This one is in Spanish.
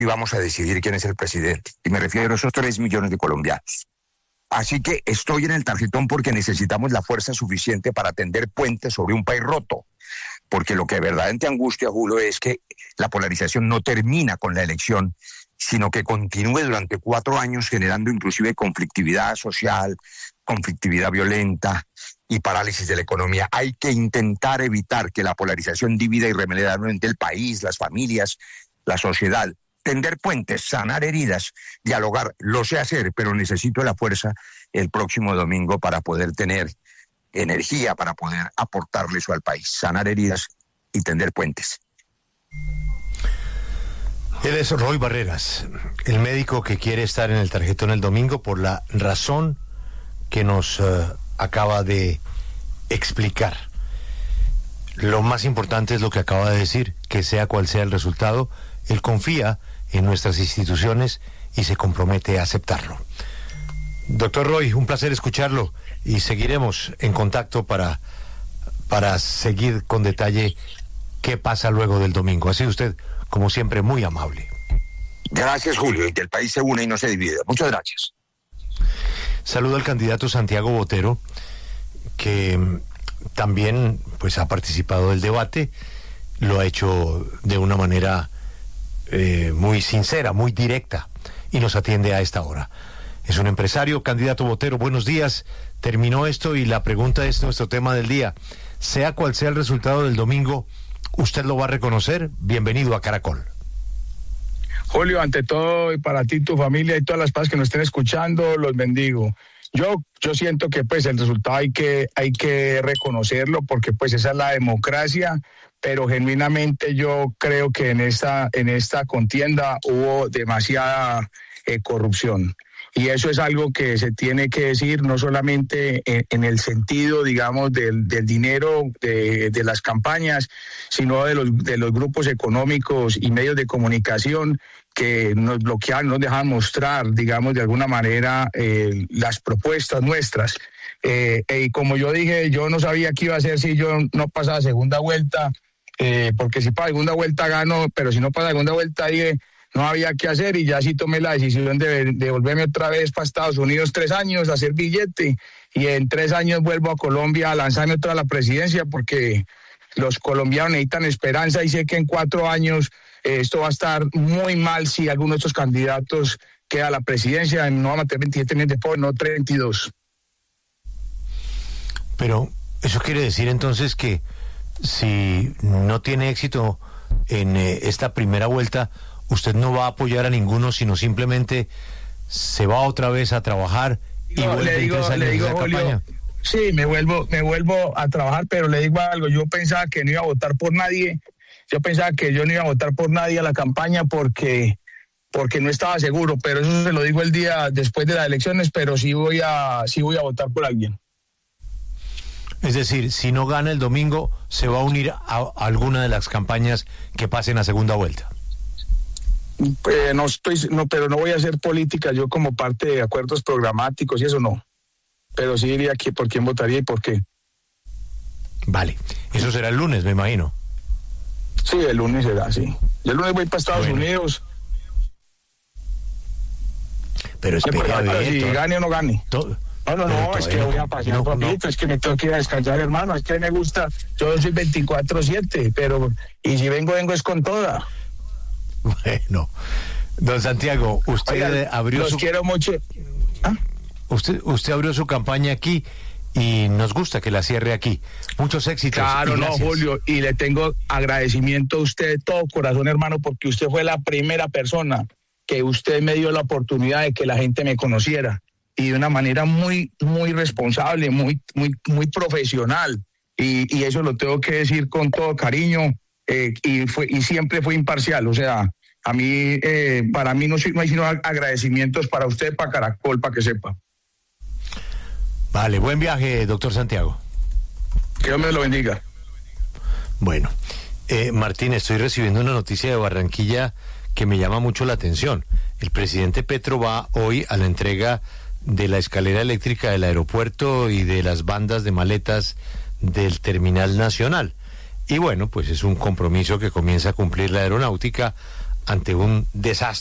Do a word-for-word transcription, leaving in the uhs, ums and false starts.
y vamos a decidir quién es el presidente. Y me refiero a esos tres millones de colombianos. Así que estoy en el tarjetón porque necesitamos la fuerza suficiente para tender puentes sobre un país roto. Porque lo que verdaderamente angustia, Julio, es que la polarización no termina con la elección, sino que continúe durante cuatro años generando inclusive conflictividad social, conflictividad violenta y parálisis de la economía. Hay que intentar evitar que la polarización divida irremediablemente el país, las familias, la sociedad. Tender puentes, sanar heridas, dialogar, lo sé hacer, pero necesito la fuerza el próximo domingo para poder tener energía, para poder aportarle eso al país, sanar heridas y tender puentes. Él es Roy Barreras, el médico que quiere estar en el tarjetón el domingo por la razón que nos uh, acaba de explicar. Lo más importante es lo que acaba de decir, que sea cual sea el resultado, él confía en nuestras instituciones y se compromete a aceptarlo. Doctor Roy, un placer escucharlo y seguiremos en contacto para, para seguir con detalle qué pasa luego del domingo. Ha sido usted, como siempre, muy amable. Gracias, Julio, y que el país se une y no se divide. Muchas gracias. Saludo al candidato Santiago Botero, que también pues ha participado del debate, lo ha hecho de una manera eh, muy sincera, muy directa, y nos atiende a esta hora. Es un empresario. Candidato Botero, buenos días. Terminó esto y la pregunta es nuestro tema del día. Sea cual sea el resultado del domingo, ¿usted lo va a reconocer? Bienvenido a Caracol. Julio, ante todo, y para ti, tu familia y todas las personas que nos estén escuchando, los bendigo. Yo, yo siento que pues el resultado hay que, hay que reconocerlo porque pues esa es la democracia, pero genuinamente yo creo que en esta, en esta contienda hubo demasiada eh, corrupción. Y eso es algo que se tiene que decir no solamente en, en el sentido, digamos, del, del dinero de, de las campañas, sino de los, de los grupos económicos y medios de comunicación que nos bloquean, nos dejan mostrar, digamos, de alguna manera eh, las propuestas nuestras. Eh, y como yo dije, yo no sabía qué iba a hacer si yo no pasaba segunda vuelta, eh, porque si para segunda vuelta gano, pero si no pasa segunda vuelta dije, no había qué hacer y ya sí tomé la decisión de, de volverme otra vez para Estados Unidos tres años, a hacer billete, y en tres años vuelvo a Colombia a lanzarme otra a la presidencia porque los colombianos necesitan esperanza y sé que en cuatro años eh, esto va a estar muy mal si alguno de estos candidatos queda a la presidencia. No vamos a tener veintisiete millones de pobres, no treinta y dos. Pero eso quiere decir entonces que si no tiene éxito en eh, esta primera vuelta, usted no va a apoyar a ninguno, sino simplemente se va otra vez a trabajar y no, vuelve le digo, en tres años le digo, de Julio, campaña. Sí, me vuelvo, me vuelvo a trabajar, pero le digo algo, yo pensaba que no iba a votar por nadie, yo pensaba que yo no iba a votar por nadie a la campaña porque, porque no estaba seguro, pero eso se lo digo el día después de las elecciones, pero sí voy a, sí voy a votar por alguien. Es decir, si no gana el domingo, se va a unir a, a alguna de las campañas que pasen a segunda vuelta. Eh, no estoy, no, pero no voy a hacer política yo como parte de acuerdos programáticos y eso no. Pero sí diría que por quién votaría y por qué. Vale, eso será el lunes, me imagino. Sí, el lunes será, sí. Yo el lunes voy para Estados bueno. Unidos. Pero espera a ver. Si todo, gane o no gane. Todo, no, no, no, es que voy a pasear un poquito, no. Es que me tengo que ir a descansar, hermano. Es que me gusta. Yo soy veinticuatro siete, pero. Y si vengo, vengo es con toda. Bueno, don Santiago, usted Oigan, abrió los su... quiero mucho. ¿Ah? Usted, usted abrió su campaña aquí y nos gusta que la cierre aquí. Muchos éxitos. Claro, no, Julio, y le tengo agradecimiento a usted de todo corazón, hermano, porque usted fue la primera persona que usted me dio la oportunidad de que la gente me conociera y de una manera muy, muy responsable, muy, muy, muy profesional. Y, y eso lo tengo que decir con todo cariño. Eh, y fue y siempre fue imparcial, o sea, a mí, eh, para mí no, no hay sino agradecimientos para usted, para Caracol, para que sepa. Vale, buen viaje, doctor Santiago. Que Dios me lo bendiga. Bueno, eh, Martín, estoy recibiendo una noticia de Barranquilla que me llama mucho la atención. El presidente Petro va hoy a la entrega de la escalera eléctrica del aeropuerto y de las bandas de maletas del Terminal Nacional. Y bueno, pues es un compromiso que comienza a cumplir la aeronáutica ante un desastre.